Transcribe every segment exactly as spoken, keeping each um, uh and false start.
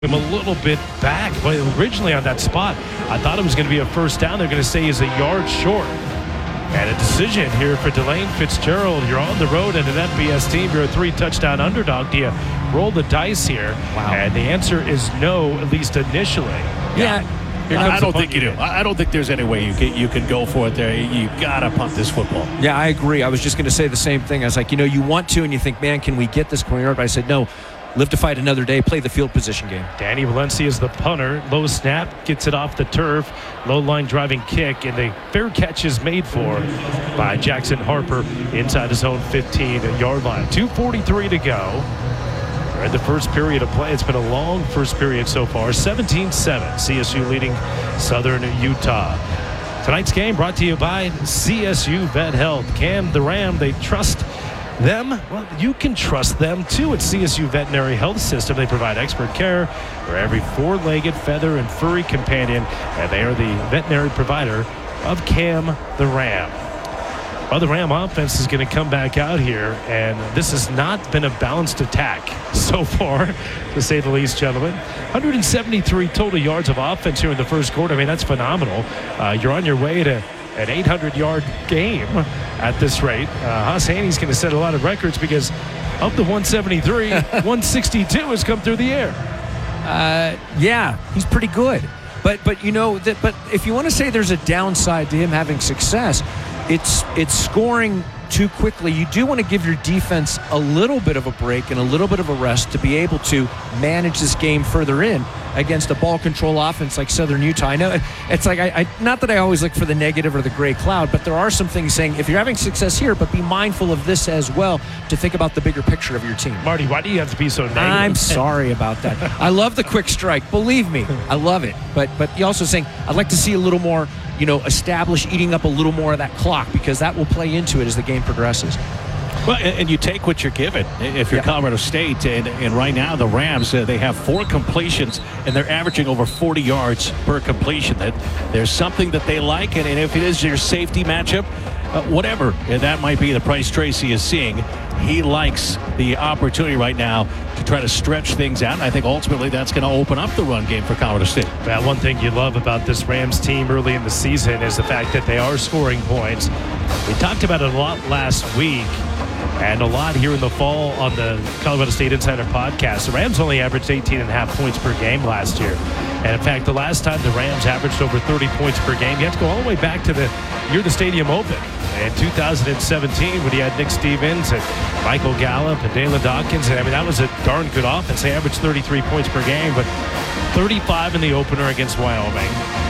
him a little bit back, but originally on that spot, I thought it was going to be a first down. They're going to say he's a yard short. And a decision here for Delane Fitzgerald. You're on the road and an F B S team. You're a three-touchdown underdog. Do you roll the dice here? Wow. And the answer is no, at least initially. Yeah. yeah. I don't think you do. I don't think there's any way you can, you can go for it there. You got to punt this football. Yeah, I agree. I was just going to say the same thing. I was like, you know, you want to, and you think, man, can we get this twenty yard? But I said, no. Live to fight another day. Play the field position game. Danny Valencia is the punter. Low snap, gets it off the turf. Low line driving kick, and the fair catch is made for by Jackson Harper inside his own fifteen yard line. two forty-three to go. We're in the first period of play. It's been a long first period so far. seventeen seven. C S U leading Southern Utah. Tonight's game brought to you by C S U Vet Health. Cam the Ram, they trust them. Well, you can trust them too at C S U Veterinary Health System. They provide expert care for every four-legged, feather, and furry companion, and they are the veterinary provider of Cam the Ram. Well, the Ram offense is going to come back out here, and this has not been a balanced attack so far, to say the least, gentlemen. one hundred seventy-three total yards of offense here in the first quarter. I mean, that's phenomenal. Uh, you're on your way to an eight hundred yard game at this rate. Uh, Haas Haney's going to set a lot of records because of the one seventy-three, one sixty-two has come through the air. Uh, yeah, he's pretty good. But but you know that. But if you want to say there's a downside to him having success, it's it's scoring too quickly. You do want to give your defense a little bit of a break and a little bit of a rest to be able to manage this game further in against a ball control offense like Southern Utah. I know it's like, I, I not that I always look for the negative or the gray cloud, but there are some things saying if you're having success here, but be mindful of this as well to think about the bigger picture of your team. Marty, why do you have to be so negative? I'm sorry about that. I love the quick strike. Believe me, I love it. But but you're also saying I'd like to see a little more, you know, establish eating up a little more of that clock, because that will play into it as the game progresses. Well, and you take what you're given if you're yeah. Colorado State. And, and right now, the Rams, uh, they have four completions, and they're averaging over forty yards per completion. That there's something that they like, and, and if it is your safety matchup, uh, whatever that might be, the Price Tracy is seeing, he likes the opportunity right now to try to stretch things out. And I think ultimately that's going to open up the run game for Colorado State. Well, one thing you love about this Rams team early in the season is the fact that they are scoring points. We talked about it a lot last week, and a lot here in the fall on the Colorado State Insider podcast. The Rams only averaged eighteen and a half points per game last year. And in fact, the last time the Rams averaged over thirty points per game, you have to go all the way back to the year the stadium opened. In two thousand seventeen, when you had Nick Stevens and Michael Gallup and Dalen Dawkins, and I mean, that was a darn good offense. They averaged thirty-three points per game, but thirty-five in the opener against Wyoming.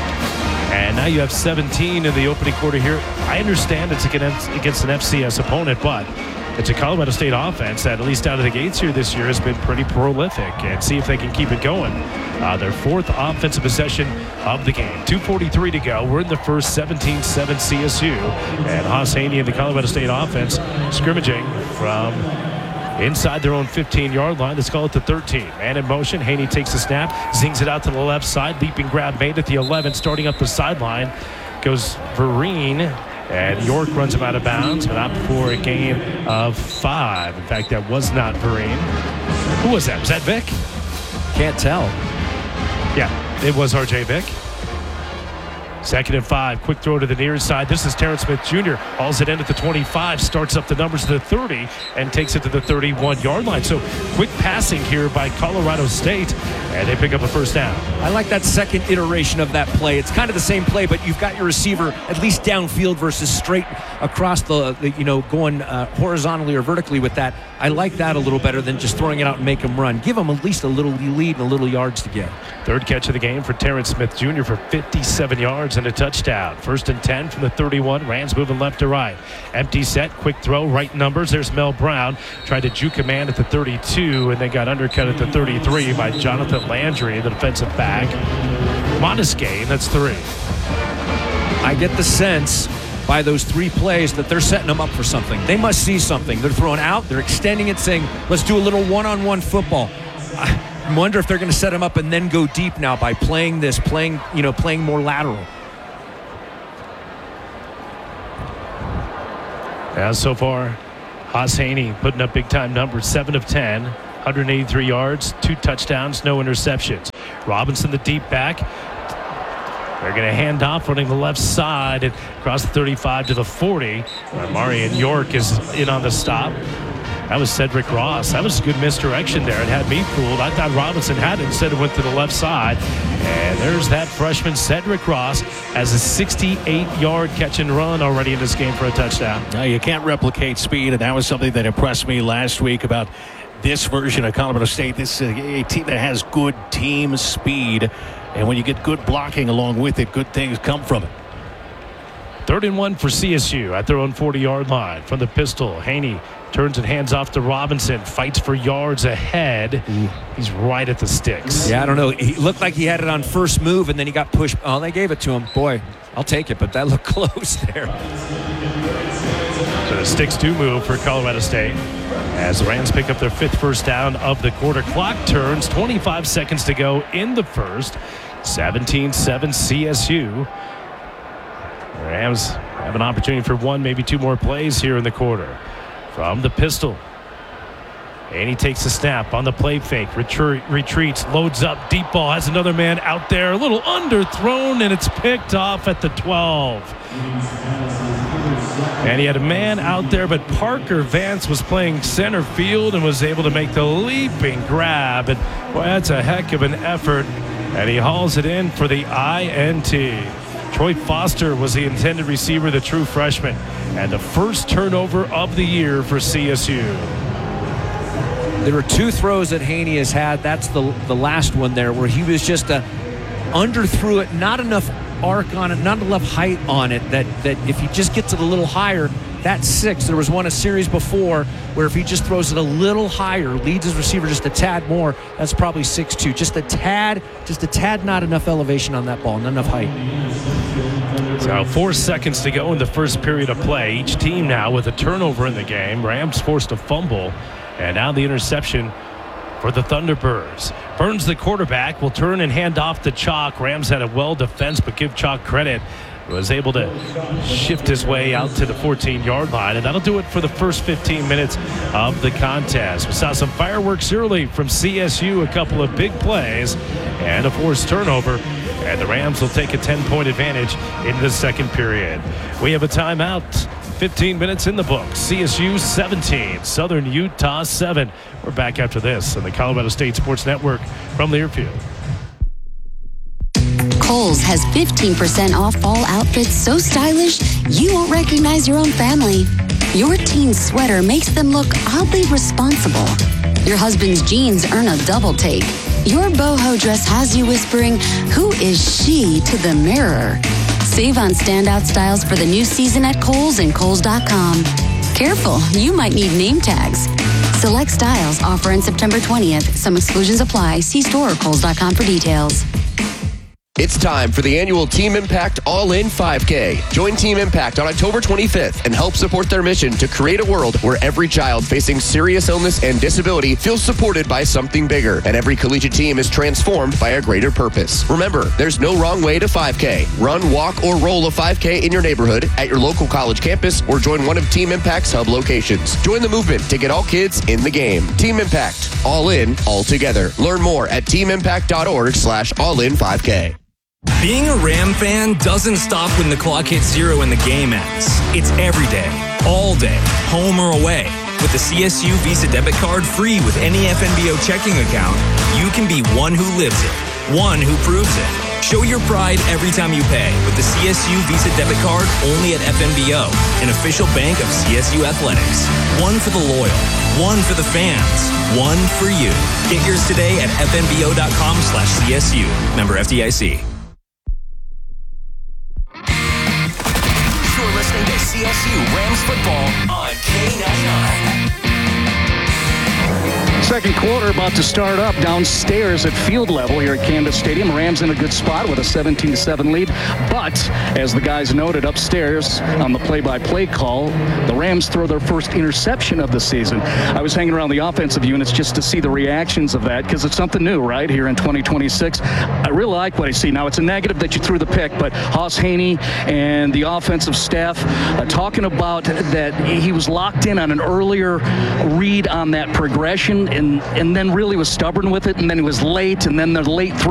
And now you have seventeen in the opening quarter here. I understand it's against an F C S opponent, but it's a Colorado State offense that, at least out of the gates here this year, has been pretty prolific, and see if they can keep it going. Uh, their fourth offensive possession of the game. two forty-three to go. We're in the first, seventeen seven C S U. And Haas Haney and the Colorado State offense scrimmaging from inside their own fifteen yard line. Let's call it the thirteen. Man in motion. Haney takes the snap, zings it out to the left side. Leaping grab made at the eleven. Starting up the sideline goes Vereen. And York runs him out of bounds, but not before a gain of five. In fact, that was not Vereen. Who was that? Was that Vic? Can't tell. Yeah, it was R J Vick. Second and five. Quick throw to the near side. This is Terrence Smith Junior Hauls it in at the twenty-five. Starts up the numbers to the thirty and takes it to the thirty-one yard line. So quick passing here by Colorado State, and they pick up a first down. I like that second iteration of that play. It's kind of the same play, but you've got your receiver at least downfield versus straight across the, the you know, going uh, horizontally or vertically with that. I like that a little better than just throwing it out and make them run. Give them at least a little lead and a little yards to get. Third catch of the game for Terrence Smith Junior for fifty-seven yards and a touchdown. First and ten from the thirty-one. Rams moving left to right. Empty set, quick throw, right numbers. There's Mel Brown. Tried to juke a man at the thirty-two, and they got undercut at the thirty-three by Jonathan Landry, the defensive back. Modest gain, that's three. I get the sense by those three plays that they're setting them up for something. They must see something. They're throwing out, they're extending it, saying, let's do a little one-on-one football. I wonder if they're going to set them up and then go deep now by playing this, playing, you know, playing more lateral. As so far, Haas Haney putting up big-time numbers, seven of ten. one hundred eighty-three yards, two touchdowns, no interceptions. Robinson, the deep back. They're going to hand off, running the left side and across the thirty-five to the forty. Marion York is in on the stop. That was Cedric Ross. That was good misdirection there. It had me fooled. I thought Robinson had it. Instead, it went to the left side. And there's that freshman, Cedric Ross, has a sixty-eight-yard catch and run already in this game for a touchdown. Now, you can't replicate speed, and that was something that impressed me last week about this version of Colorado State. This is a team that has good team speed. And when you get good blocking along with it, good things come from it. Third and one for C S U at their own forty-yard line. From the pistol, Haney turns and hands off to Robinson. Fights for yards ahead. Ooh. He's right at the sticks. Yeah, I don't know. He looked like he had it on first move, and then he got pushed. Oh, they gave it to him. Boy, I'll take it, but that looked close there. So the sticks do move for Colorado State as the Rams pick up their fifth first down of the quarter. Clock turns. twenty-five seconds to go in the first. seventeen seven C S U. The Rams have an opportunity for one, maybe two more plays here in the quarter. From the pistol, and he takes a snap on the play fake, Retreat, retreats, loads up, deep ball, has another man out there, a little underthrown, and it's picked off at the twelve. And he had a man out there, but Parker Vance was playing center field and was able to make the leaping grab. And boy, that's a heck of an effort. And he hauls it in for the I N T. Troy Foster was the intended receiver, the true freshman, and the first turnover of the year for C S U. There were two throws that Haney has had. That's the the last one there where he was just a underthrew it, not enough arc on it, not enough height on it, that, that if he just gets it a little higher, that's six. There was one a series before where if he just throws it a little higher, leads his receiver just a tad more, that's probably six two. Just a tad, just a tad not enough elevation on that ball, not enough height. So four seconds to go in the first period of play. Each team now with a turnover in the game. Rams forced a fumble, and now the interception for the Thunderbirds. Burns, the quarterback, will turn and hand off to Chalk. Rams had a well defense, but give Chalk credit. Was able to shift his way out to the fourteen-yard line, and that'll do it for the first fifteen minutes of the contest. We saw some fireworks early from C S U, a couple of big plays, and a forced turnover, and the Rams will take a ten-point advantage in the second period. We have a timeout. fifteen minutes in the book. C S U seventeen, Southern Utah seven. We're back after this on the Colorado State Sports Network from Learfield. Kohl's has fifteen percent off fall outfits so stylish you won't recognize your own family. Your teen's sweater makes them look oddly responsible. Your husband's jeans earn a double take. Your boho dress has you whispering, "Who is she?" to the mirror. Save on standout styles for the new season at Kohl's and Kohl's dot com. Careful, you might need name tags. Select styles offer on September twentieth. Some exclusions apply. See store or Kohl's dot com for details. It's time for the annual Team Impact All-In five K. Join Team Impact on October twenty-fifth and help support their mission to create a world where every child facing serious illness and disability feels supported by something bigger, and every collegiate team is transformed by a greater purpose. Remember, there's no wrong way to five K. Run, walk, or roll a five K in your neighborhood, at your local college campus, or join one of Team Impact's hub locations. Join the movement to get all kids in the game. Team Impact. All in, all together. Learn more at teamimpact.org slash all-in 5K. Being a Ram fan doesn't stop when the clock hits zero and the game ends. It's every day, all day, home or away. With the C S U Visa debit card free with any F N B O checking account, you can be one who lives it, one who proves it. Show your pride every time you pay with the C S U Visa debit card only at F N B O, an official bank of C S U Athletics. One for the loyal, one for the fans, one for you. Get yours today at fnbo.com slash CSU. Member F D I C. Listening to C S U Rams football on K ninety-nine. Second quarter about to start up downstairs at field level here at Canvas Stadium. Rams in a good spot with a seventeen to seven lead. But as the guys noted upstairs on the play-by-play call, the Rams throw their first interception of the season. I was hanging around the offensive units just to see the reactions of that because it's something new, right, here in twenty twenty-six. I really like what I see. Now, it's a negative that you threw the pick, but Hoss Haney and the offensive staff uh, talking about that he was locked in on an earlier read on that progression. and and then really was stubborn with it, and then he was late, and then the late